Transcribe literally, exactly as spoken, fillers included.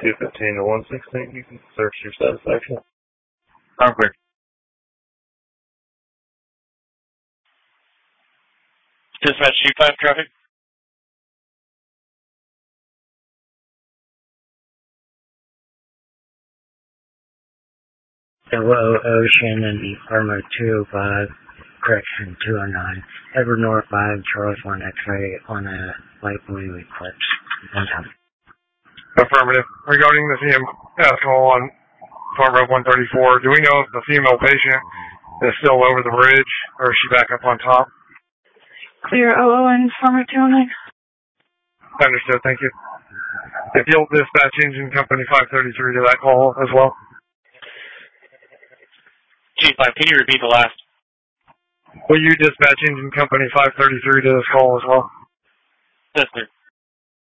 two fifteen to one sixteen, you can search your satisfaction. I'm clear. Dispatch G five traffic. Hello, Ocean and Department two oh five, correction two oh nine, Edward North five, Charles one X-ray on a light blue Eclipse. One time. Affirmative. Regarding the C M alcohol on Farm Road one thirty-four, do we know if the female patient is still over the bridge, or is she back up on top? Clear O O and Farmer two oh nine. Understood, thank you. If you'll dispatch engine company five thirty-three to that call as well. G five, can you repeat the last? Will you dispatch engine company five thirty-three to this call as well? Yes, sir.